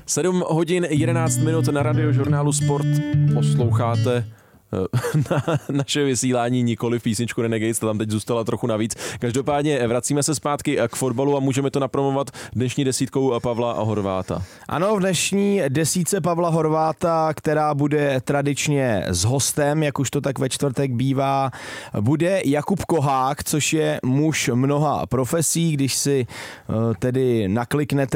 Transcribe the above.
7 hodin 11 minut na Radiožurnálu Sport. Posloucháte naše vysílání, nikoli písničku Renegades, ta tam teď zůstala trochu navíc. Každopádně vracíme se zpátky k fotbalu a můžeme to napromovat dnešní desítkou Pavla Horváta. Ano, v dnešní desítce Pavla Horváta, která bude tradičně s hostem, jak už to tak ve čtvrtek bývá, bude Jakub Kohák, což je muž mnoha profesí. Když si tedy nakliknete